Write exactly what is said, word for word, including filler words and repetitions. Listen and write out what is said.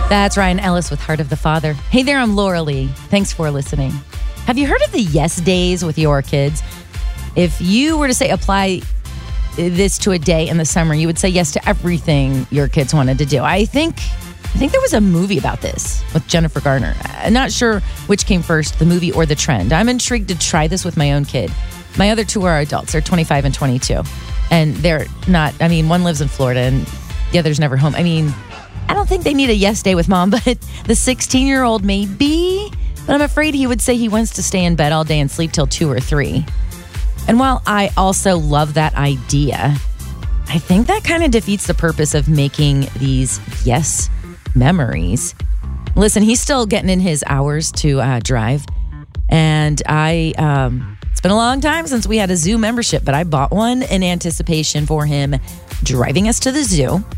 That's Ryan Ellis with Heart of the Father. Hey there, I'm Laura Lee. Thanks for listening. Have you heard of the yes days with your kids? If you were to say apply this to a day in the summer, you would say yes to everything your kids wanted to do. I think I think there was a movie about this with Jennifer Garner. I'm not sure which came first, the movie or the trend. I'm intrigued to try this with my own kid. My other two are adults. They're twenty-five and twenty-two. And they're not, I mean, one lives in Florida and the other's never home. I mean, I don't think they need a yes day with mom, but the sixteen-year-old maybe. But I'm afraid he would say he wants to stay in bed all day and sleep till two or three. And while I also love that idea, I think that kind of defeats the purpose of making these yes memories. Listen, he's still getting in his hours to uh, drive. And I, um, it's been a long time since we had a zoo membership, but I bought one in anticipation for him driving us to the zoo.